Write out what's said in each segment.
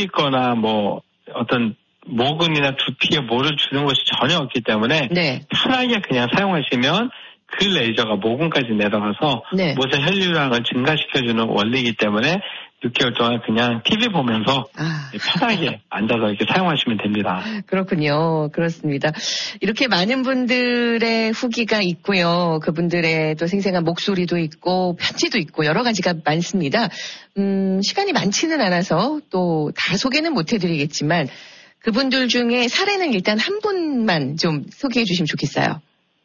있거나 뭐 어떤 모근이나 두피에 뭐를 주는 것이 전혀 없기 때문에 네. 편하게 그냥 사용하시면 그 레이저가 모근까지 내려가서 네. 모세 혈류량을 증가시켜주는 원리이기 때문에 6개월 동안 그냥 TV 보면서 편하게 앉아서 이렇게 사용하시면 됩니다. 그렇군요. 그렇습니다. 이렇게 많은 분들의 후기가 있고요. 그분들의 또 생생한 목소리도 있고 편지도 있고 여러 가지가 많습니다. 시간이 많지는 않아서 또 다 소개는 못 해드리겠지만 그분들 중에 사례는 일단 한 분만 좀 소개해 주시면 좋겠어요.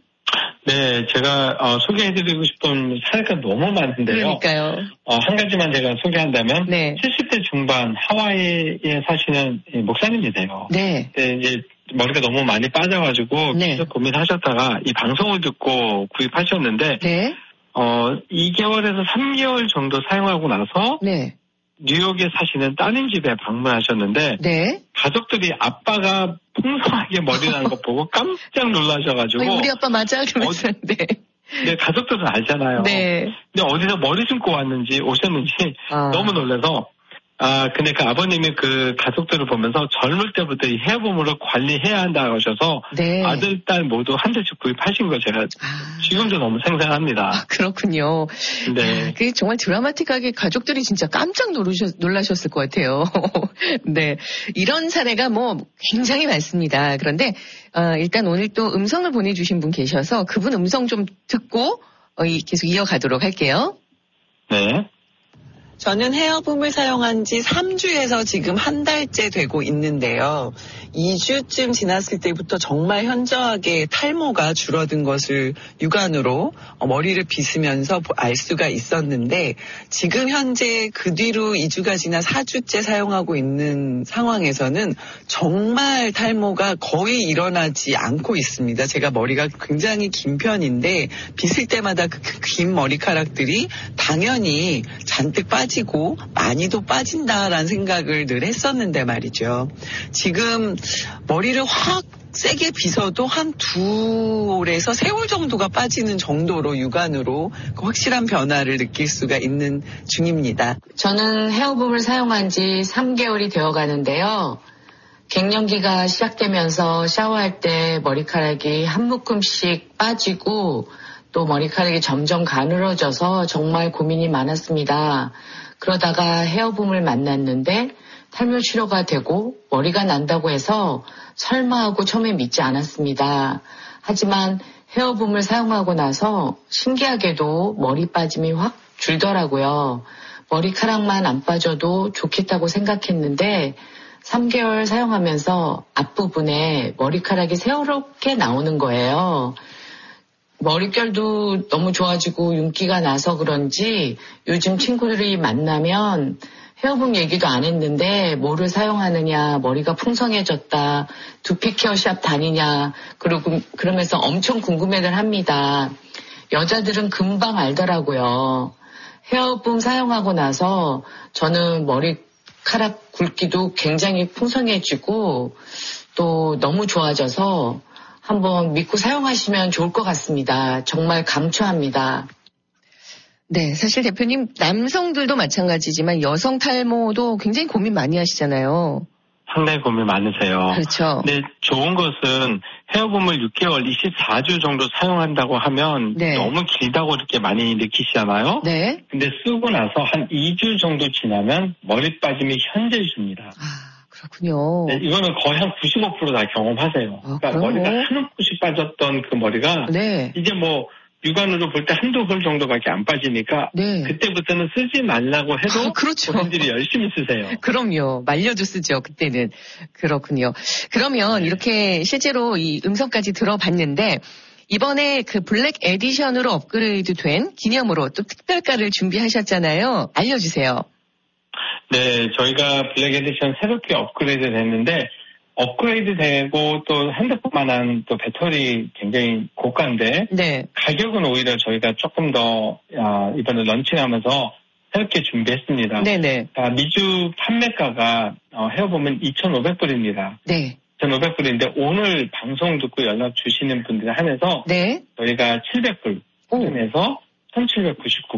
네, 제가 소개해드리고 싶은 사례가 너무 많은데요. 그러니까요. 한 가지만 제가 소개한다면 네. 70대 중반 하와이에 사시는 목사님이세요. 네. 이제 머리가 너무 많이 빠져가지고 네. 계속 고민하셨다가 이 방송을 듣고 구입하셨는데 네. 2개월에서 3개월 정도 사용하고 나서 네. 뉴욕에 사시는 따님 집에 방문하셨는데 네. 가족들이 아빠가 풍성하게 머리 나는 거 보고 깜짝 놀라셔가지고 우리 아빠 맞아? 그러면서 네, 가족들은 알잖아요. 네. 근데 어디서 머리 심고 왔는지 오셨는지 너무 놀라서 근데 그 아버님이 그 가족들을 보면서 젊을 때부터 이 헤어봄으로 관리해야 한다고 하셔서 네. 아들, 딸 모두 한 대씩 구입하신 거 제가 지금도 너무 생생합니다. 그렇군요. 네. 그게 정말 드라마틱하게 가족들이 진짜 깜짝 놀라셨을 것 같아요. 네. 이런 사례가 뭐 굉장히 많습니다. 그런데, 일단 오늘 또 음성을 보내주신 분 계셔서 그분 음성 좀 듣고 계속 이어가도록 할게요. 네. 저는 헤어붐을 사용한 지 3주에서 지금 한 달째 되고 있는데요. 2주쯤 지났을 때부터 정말 현저하게 탈모가 줄어든 것을 육안으로 머리를 빗으면서 알 수가 있었는데 지금 현재 그 뒤로 2주가 지나 4주째 사용하고 있는 상황에서는 정말 탈모가 거의 일어나지 않고 있습니다. 제가 머리가 굉장히 긴 편인데 빗을 때마다 그 긴 머리카락들이 당연히 잔뜩 빠지고 많이도 빠진다라는 생각을 늘 했었는데 말이죠. 지금 머리를 확 세게 빗어도 한 2올에서 3올 정도가 빠지는 정도로 육안으로 확실한 변화를 느낄 수가 있는 중입니다. 저는 헤어붐을 사용한 지 3개월이 되어 가는데요. 갱년기가 시작되면서 샤워할 때 머리카락이 한 묶음씩 빠지고 또 머리카락이 점점 가늘어져서 정말 고민이 많았습니다. 그러다가 헤어붐을 만났는데 탈모 치료가 되고 머리가 난다고 해서 설마 하고 처음에 믿지 않았습니다. 하지만 헤어붐을 사용하고 나서 신기하게도 머리 빠짐이 확 줄더라고요. 머리카락만 안 빠져도 좋겠다고 생각했는데 3개월 사용하면서 앞부분에 머리카락이 새롭게 나오는 거예요. 머릿결도 너무 좋아지고 윤기가 나서 그런지 요즘 친구들이 만나면 헤어붐 얘기도 안 했는데 뭐를 사용하느냐, 머리가 풍성해졌다, 두피 케어샵 다니냐, 그러면서 엄청 궁금해들 합니다. 여자들은 금방 알더라고요. 헤어붐 사용하고 나서 저는 머리카락 굵기도 굉장히 풍성해지고 또 너무 좋아져서 한번 믿고 사용하시면 좋을 것 같습니다. 정말 강추합니다. 네, 사실 대표님 남성들도 마찬가지지만 여성 탈모도 굉장히 고민 많이 하시잖아요. 상당히 고민 많으세요. 그렇죠. 근데 좋은 것은 헤어붐을 6개월, 24주 정도 사용한다고 하면 네. 너무 길다고 이렇게 많이 느끼시잖아요. 네. 근데 쓰고 나서 한 2주 정도 지나면 머리 빠짐이 현저해집니다. 그렇군요. 네, 이거는 거의 한 95% 다 경험하세요. 그러니까 머리가 한 움큼씩 빠졌던 그 머리가 네. 이제 뭐 육안으로 볼 때 한두 홀 정도밖에 안 빠지니까 네. 그때부터는 쓰지 말라고 해도 그렇죠. 본인들이 열심히 쓰세요. 그럼요. 말려도 쓰죠. 그때는. 그렇군요. 그러면 이렇게 실제로 이 음성까지 들어봤는데 이번에 그 블랙 에디션으로 업그레이드 된 기념으로 또 특별가를 준비하셨잖아요. 알려주세요. 네, 저희가 블랙 에디션 새롭게 업그레이드 됐는데 업그레이드 되고 또 핸드폰만한 또 배터리 굉장히 고가인데 네. 가격은 오히려 저희가 조금 더 이번에 런칭하면서 새롭게 준비했습니다. 네네. 미주 판매가가 헤어보면 2,500불입니다. 네. 2,500불인데 오늘 방송 듣고 연락 주시는 분들 한해서 네. 저희가 700불 할인해서 1,799불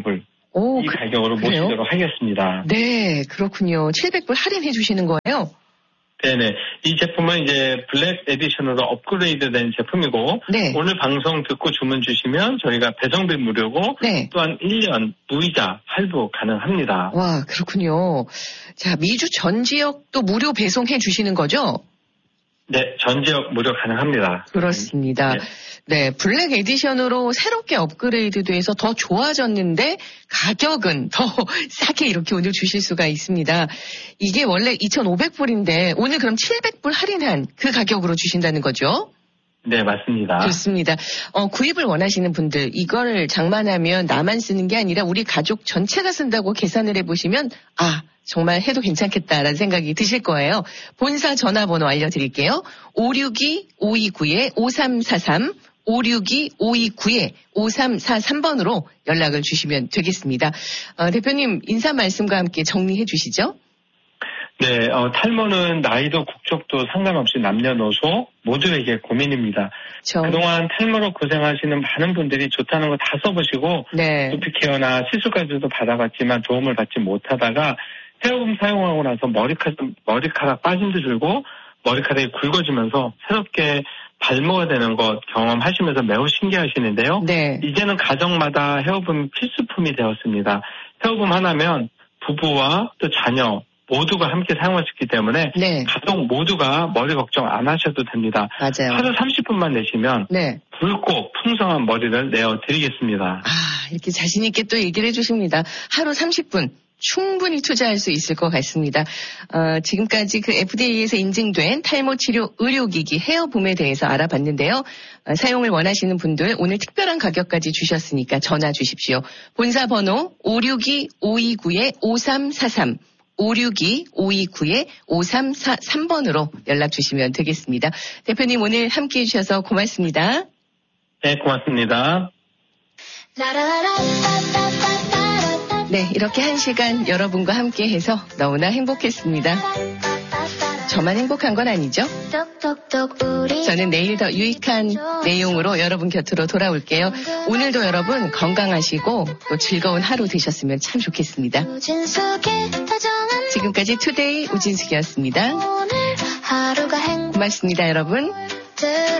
이 가격으로 그래요? 모시도록 하겠습니다. 네, 그렇군요. 700불 할인해 주시는 거예요? 네네. 이 제품은 이제 블랙 에디션으로 업그레이드된 제품이고, 네. 오늘 방송 듣고 주문 주시면 저희가 배송비 무료고, 네. 또한 1년 무이자 할부 가능합니다. 와, 그렇군요. 자, 미주 전 지역도 무료 배송해 주시는 거죠? 네, 전 지역 무료 가능합니다. 그렇습니다. 네, 블랙 에디션으로 새롭게 업그레이드돼서 더 좋아졌는데 가격은 더 싸게 이렇게 오늘 주실 수가 있습니다. 이게 원래 2,500불인데 오늘 그럼 700불 할인한 그 가격으로 주신다는 거죠? 네, 맞습니다. 좋습니다. 구입을 원하시는 분들, 이걸 장만하면 나만 쓰는 게 아니라 우리 가족 전체가 쓴다고 계산을 해보시면, 정말 해도 괜찮겠다라는 생각이 드실 거예요. 본사 전화번호 알려드릴게요. 562-529-5343, 562-529-5343번으로 연락을 주시면 되겠습니다. 대표님, 인사 말씀과 함께 정리해 주시죠. 네, 탈모는 나이도 국적도 상관없이 남녀노소 모두에게 고민입니다. 그동안 탈모로 고생하시는 많은 분들이 좋다는 거 다 써보시고 네. 두피 케어나 시술까지도 받아봤지만 도움을 받지 못하다가 헤어붐 사용하고 나서 머리카락 빠짐도 줄고 머리카락이 굵어지면서 새롭게 발모가 되는 것 경험하시면서 매우 신기하시는데요. 네. 이제는 가정마다 헤어붐이 필수품이 되었습니다. 헤어붐 하나면 부부와 또 자녀 모두가 함께 사용할 수 있기 때문에 네. 가족 모두가 머리 걱정 안 하셔도 됩니다. 맞아요. 하루 30분만 내시면 네. 붉고 풍성한 머리를 내어드리겠습니다. 이렇게 자신 있게 또 얘기를 해주십니다. 하루 30분. 충분히 투자할 수 있을 것 같습니다. 지금까지 그 FDA에서 인증된 탈모 치료 의료기기 헤어붐에 대해서 알아봤는데요. 사용을 원하시는 분들 오늘 특별한 가격까지 주셨으니까 전화 주십시오. 본사 번호 562-529-5343 562-529-5343번으로 연락 주시면 되겠습니다. 대표님 오늘 함께해 주셔서 고맙습니다. 네, 고맙습니다. 네, 이렇게 1시간 여러분과 함께해서 너무나 행복했습니다. 저만 행복한 건 아니죠? 저는 내일 더 유익한 내용으로 여러분 곁으로 돌아올게요. 오늘도 여러분 건강하시고 또 즐거운 하루 되셨으면 참 좋겠습니다. 지금까지 투데이 우진숙이었습니다. 고맙습니다, 여러분.